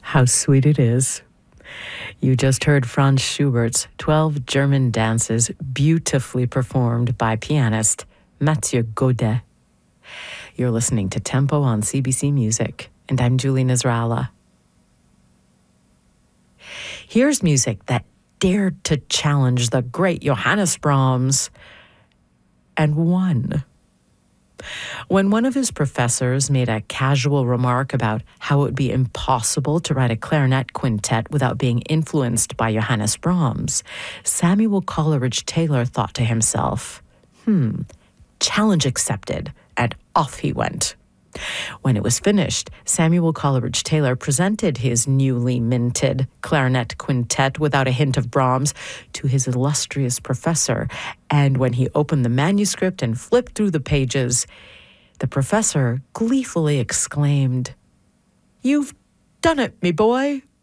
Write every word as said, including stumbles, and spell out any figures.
How sweet it is. You just heard Franz Schubert's twelve German Dances, beautifully performed by pianist Mathieu Godet. You're listening to Tempo on C B C Music, and I'm Julie Nasrallah. Here's music that dared to challenge the great Johannes Brahms and won. When one of his professors made a casual remark about how it would be impossible to write a clarinet quintet without being influenced by Johannes Brahms, Samuel Coleridge-Taylor thought to himself, hmm, challenge accepted, and off he went. When it was finished, Samuel Coleridge-Taylor presented his newly minted clarinet quintet without a hint of Brahms to his illustrious professor, and when he opened the manuscript and flipped through the pages, the professor gleefully exclaimed, "You've done it, me boy!